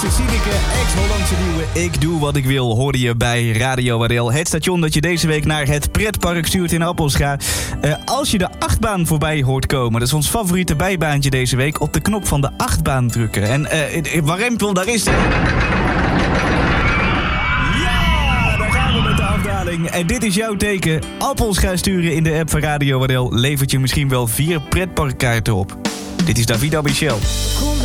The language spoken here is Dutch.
Jesse Sineke, ex-Hollandse nieuwe Ik Doe Wat Ik Wil, hoorde je bij Radio Waardeel. Het station dat je deze week naar het pretpark stuurt in Appelscha. Als je de achtbaan voorbij hoort komen, dat is ons favoriete bijbaantje deze week, op de knop van de achtbaan drukken. En Warempel, daar is hij. Ja, daar gaan we met de afdaling. En dit is jouw teken. Appelscha sturen in de app van Radio Waardeel levert je misschien wel 4 pretparkkaarten op. Dit is Davida Michel.